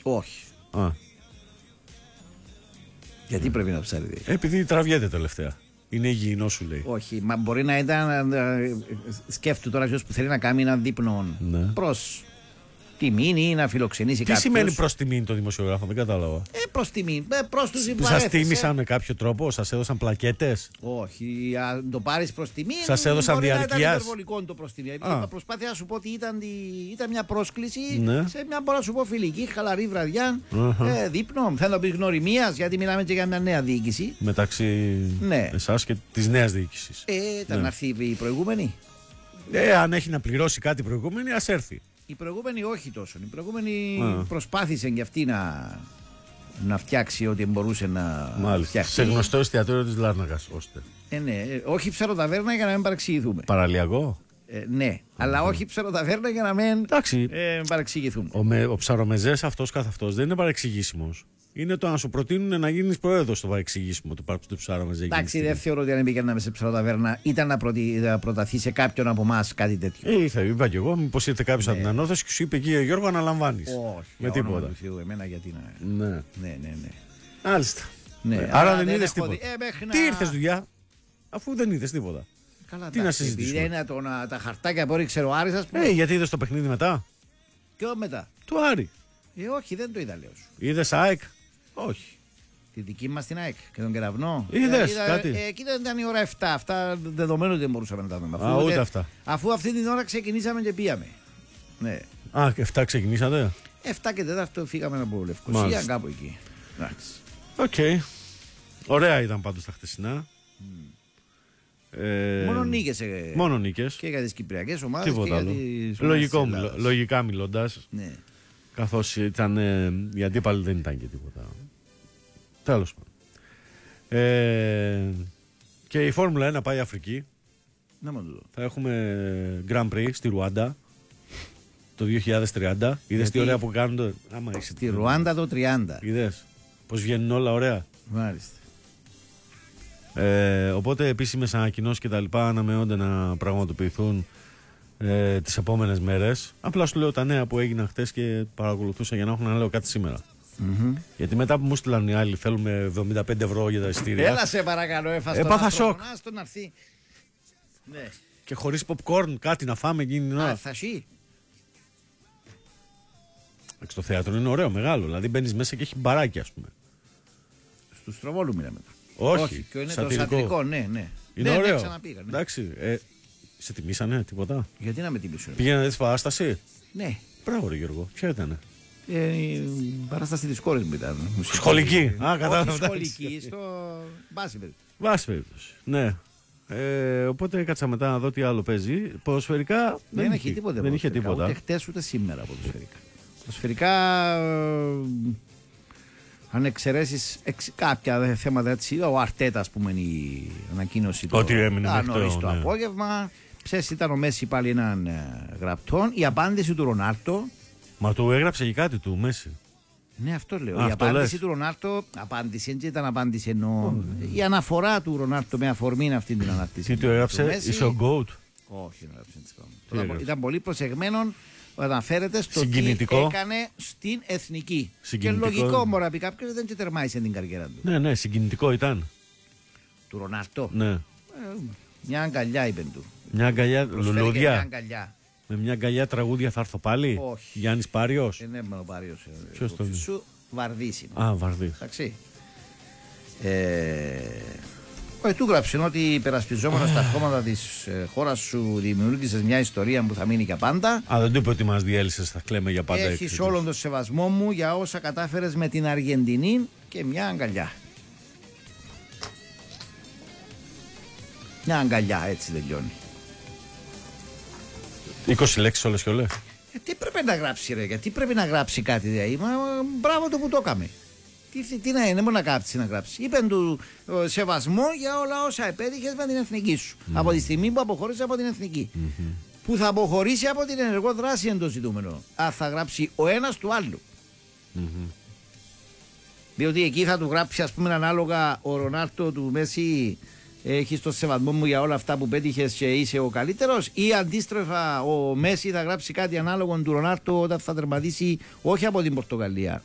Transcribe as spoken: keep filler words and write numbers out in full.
Όχι. Α. Γιατί πρέπει να ψάρει. Επειδή τραβιέται τελευταία. Είναι υγιεινό, σου λέει. Όχι, μα μπορεί να ήταν. Σκέφτου τώρα ποιο που θέλει να κάνει ένα δείπνο Ναι. προς τιμήν ή να φιλοξενήσει κάποιον. Τι σημαίνει προς τιμήν το δημοσιογράφο, δεν κατάλαβα. Ε, προς τιμήν. Ε, προς τους Σας υπαρέθες, τίμησαν ε. με κάποιο τρόπο, σας έδωσαν πλακέτες. Όχι, αν το πάρεις προς τιμήν. Σας έδωσαν μπορεί να διαρκείας. ήταν υπερβολικό το προς τιμήν. Α. Προσπάθησα να σου πω ότι ήταν, τη- ήταν μια πρόσκληση Ναι. σε μια, μπορώ να σου πω, φιλική, χαλαρή βραδιά. Αχα. Ε, δείπνο. Θέλω να πει γνωριμίας, γιατί μιλάμε και για μια νέα διοίκηση. Μεταξύ Ναι. εσάς και της νέας διοίκησης. Ε, ήταν Ναι. να έρθει η προηγούμενη. Ε, αν έχει να πληρώσει κάτι προηγούμενη, ας έρθει. Η προηγούμενη όχι τόσο. Η προηγούμενη Α. προσπάθησε και αυτή να, να φτιάξει ό,τι μπορούσε να Μάλιστα. φτιάξει. Σε γνωστό εστιατόριο της Λάρνακας, ώστε. Ε, ναι, ε, όχι ψαροταβέρνα για να μην παρεξηγηθούμε. Παραλιακό. Ε, ναι, αλλά όχι ψαροταβέρνα για να μην Εντάξει. ε, παρεξηγηθούμε. Ο, με, ο ψαρομεζές αυτός καθ' αυτός δεν είναι παρεξηγήσιμος. Είναι το να σου προτείνουν να γίνεις πρόεδρος στο παρεξηγήσιμο του, του, του ψαρομεζέ. Εντάξει, δεν θεωρώ ότι αν πήγαιναμε σε ψαροταβέρνα ήταν να, προτι, να προταθεί σε κάποιον από εμά κάτι τέτοιο. Ε, ήρθα, είπα και εγώ, μήπως ήρθε κάποιος από την ανώθεση και σου είπε εκεί, Γιώργο, αναλαμβάνεις. Όχι, με για όνομα τίποτα. του Θεού, εμένα γιατί να. Ναι. Ναι, ναι, ναι. Μάλιστα. ναι. Ε, Άρα δεν είδες έχω τίποτα. δει- ε, μέχρι Τι να- ήρθες δουλειά, αφού δεν είδες τίποτα. Καλά, τι να εντάξει, συζητήσουμε. επειδή είναι το, να, τα χαρτάκια που έριξε ο Άρης, ας πούμε. Ε, γιατί είδες το παιχνίδι μετά. Και μετά. Του Άρη. Ε, όχι, δεν το είδα, λέω σου. Είδες ΑΕΚ. Όχι. Τη δική μα την ΑΕΚ και τον κεραυνό. Είδες Ε, είδα- κάτι? Ε, εκεί ήταν η ώρα επτά. Αυτά δεδομένου ότι δεν μπορούσαμε να τα δούμε. Α, ούτε αυτά. Αφού αυτή την ώρα ξεκινήσαμε και πήγαμε. Ναι. Α, και εφτά ξεκινήσατε. επτά και τέταρτο φύγαμε από Λευκοσία, Μάλιστα. κάπου εκεί. Εντάξει. Οκ. Ωραία ήταν πάντως τα χτεσινά. Ε, Μόνο νίκες ε, Μόνο νίκες. και για τις κυπριακές ομάδες και Τίποτα για άλλο. τις Λογικό, ομάδες της μιλω- Ελλάδας. λογικά μιλώντας. Ναι. Καθώς ήταν. Ε, οι αντίπαλοι δεν ήταν και τίποτα. Τέλος πάντων. Ε, και η Φόρμουλα ένα πάει Αφρική. Να μου το δω. Θα έχουμε Grand Prix στη Ρουάντα το δύο χιλιάδες τριάντα. Είδες Γιατί- τι ωραία που κάνουν. Το... Άμα είσαι Στη Ρουάντα το τριάντα. Είδες πως βγαίνουν όλα ωραία. Μάλιστα. Ε, οπότε επίσημες ανακοινώσεις και τα λοιπά αναμεώνται να πραγματοποιηθούν ε, τις επόμενες μέρες. Απλά σου λέω τα νέα που έγιναν χτες και παρακολουθούσα για να έχω να λέω κάτι σήμερα. Mm-hmm. Γιατί μετά που μου στείλαν οι άλλοι θέλουμε εβδομήντα πέντε ευρώ για τα εισιτήρια Έλα σε παρακαλώ, έφασε Έπαθα σοκ. Άστο να έρθει. Ναι. και χωρίς popcorn κάτι να φάμε εκείνη την ώρα. Α, θα σύ. Εντάξει, το θέατρο είναι ωραίο, μεγάλο. Δηλαδή μπαίνεις μέσα και έχει μπαράκι, ας πούμε. Στου Στροβόλου μιλάμε. Όχι, και είναι σατυρικό. το σατυρικό, ναι, ναι. Είναι ναι, ωραίο. Ναι, ξαναπήγα, ναι. Εντάξει, ε, σε τιμήσανε τίποτα. Γιατί να με τιμήσουν. Πήγαινε να δεις παράσταση. Ναι. Μπράβο, ρε Γιώργο. Ποια ήταν? Ε, η παράσταση τη κόρη μου ήταν. μουσική. Σχολική. Α, κατάλαβα. Όχι σχολική, στο μπάση παιδί. Βάση περιπτώσει. Ναι. Ε, οπότε έκατσα μετά να δω τι άλλο παίζει. Ποδοσφαιρικά Δεν, έχει τίποτα. Δεν είχε ποδοσφαιρικά, τίποτα. Ούτε χτες ούτε σήμερα ποδοσφαιρικά. Ποδοσφαιρικά, ε, αν εξαιρέσει κάποια θέματα έτσι, ο Αρτέτα, ας πούμε, η ανακοίνωση του. Ότι έμεινε μέχρι νωρίς το- το ναι. απόγευμα. Ξέρεις, ήταν ο Μέση πάλι έναν ε, γραπτόν. Η απάντηση του Ρονάλτο. Μα του έγραψε και κάτι του Μέση. Ναι, αυτό λέω. Α, η αυτό απάντηση λες. του Ρονάλτο. Απάντηση, δεν ήταν απάντηση εννοώ. Η αναφορά του Ρονάλτο με αφορμή αυτή την αναρτήση. Τι του έγραψε, Μέση. είσαι ο GOAT. Όχι, δεν έγραψε έτσι πράγμα. Τι Ήταν- έγραψε? Ήταν πολύ προσεγμένο. Αναφέρεται στο τι Συγκινητικό. έκανε στην εθνική. Συγκινητικό. Και λογικό μπορεί να πει κάποιο δεν και τερμάτισε την καριέρα του. Ναι, ναι, συγκινητικό ήταν. Του Ρονάλτο. Ναι. Ε, μια αγκαλιά είπε του. Μια αγκαλιά, Προσφέρει και μια λουλούδια. αγκαλιά. Με μια αγκαλιά τραγούδια θα έρθω πάλι. Όχι. Γιάννης Πάριος. Δεν είναι μονοπάριο. Ποιος το λέει? Σου βαρδίσει. Α, Βαρδί. Εντάξει. Ε, όχι, του γράψε ότι υπερασπιζόμενο στα χώματα τη ε, χώρα σου δημιούργησε μια ιστορία που θα μείνει για πάντα. Α, δεν του είπε ότι μας διέλυσες, θα κλαίμε για πάντα. Έχει έξω. όλον τον σεβασμό μου για όσα κατάφερες με την Αργεντινή και μια αγκαλιά. Μια αγκαλιά, έτσι τελειώνει. είκοσι λέξεις όλες και όλες. Ε, τι πρέπει να γράψει, ρε, γιατί πρέπει να γράψει κάτι, δηλαδή. Μα, μπράβο το που το έκαμε. Τι, τι, τι να είναι, δεν μπορεί να γράψει, να γράψει. Είπε του ε, σεβασμό για όλα όσα επέτυχε με την εθνική σου. Mm. Από τη στιγμή που αποχώρησε από την εθνική. Mm-hmm. Που θα αποχωρήσει από την ενεργό δράση εν το ζητούμενο. Α, θα γράψει ο ένα του άλλου. Mm-hmm. Διότι εκεί θα του γράψει, ας πούμε, ανάλογα ο Ρονάλτο του Μέση. Έχει το σεβασμό μου για όλα αυτά που πέτυχε και είσαι ο καλύτερο, ή αντίστροφα ο Μέση θα γράψει κάτι ανάλογο του Ρονάλτο όταν θα τερματίσει όχι από την Πορτογαλία,